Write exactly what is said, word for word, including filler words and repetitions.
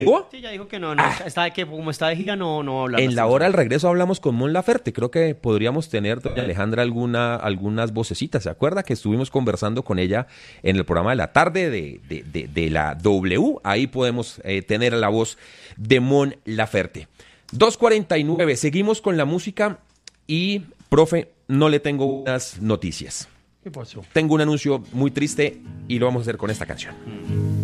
¿Llegó? Sí, ya dijo que no, no Ah. está, que como está de gira no, no va a hablar. En la hora del regreso hablamos con Mon Laferte. Creo que podríamos tener, doña Alejandra, alguna, algunas vocecitas. ¿Se acuerda que estuvimos conversando con ella en el programa de la tarde de, de, de, de la W? Ahí podemos eh, tener la voz de Mon Laferte. dos cuarenta y nueve. Seguimos con la música y, profe, no le tengo unas noticias. ¿Qué pasó? Tengo un anuncio muy triste y lo vamos a hacer con esta canción. Mm.